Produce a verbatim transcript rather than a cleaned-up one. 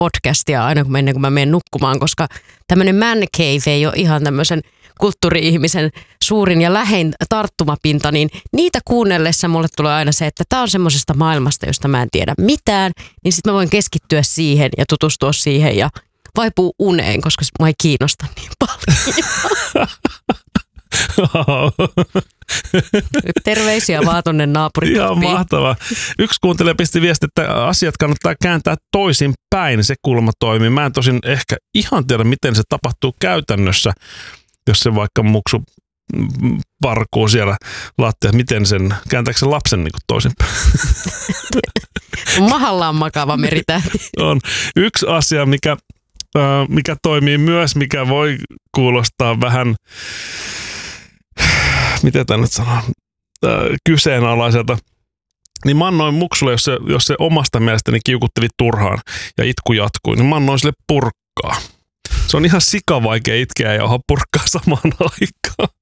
podcastia aina kun ennen kuin mä menen nukkumaan, koska tämmöinen man cave ei ole ihan tämmöisen kulttuuri-ihmisen suurin ja lähin tarttumapinta, niin niitä kuunnellessa mulle tulee aina se, että tää on semmoisesta maailmasta, josta mä en tiedä mitään, niin sit mä voin keskittyä siihen ja tutustua siihen ja vaipuu uneen, koska mä ei kiinnosta niin paljon. Terveisiä vaan tonne naapurikoppiin. Ihan mahtavaa. Yksi kuuntelija pisti viesti, että asiat kannattaa kääntää toisin päin. Se kulma toimii. Mä en tosin ehkä ihan tiedä, miten se tapahtuu käytännössä, jos se vaikka muksu parkuu siellä lattiassa. Miten sen, kääntääkö se lapsen niin toisin päin? Mahallaan makaava meritähti. On yksi asia, mikä, äh, mikä toimii myös, mikä voi kuulostaa vähän, miten tämä nyt sanoo, äh, kyseenalaiselta. Niin mä annoin muksulle, jos se, jos se omasta mielestäni kiukutteli turhaan ja itku jatkui, niin mä annoin sille purkkaa. Se on ihan sikavaikea itkeä ja jauhaa purkkaa samaan aikaan.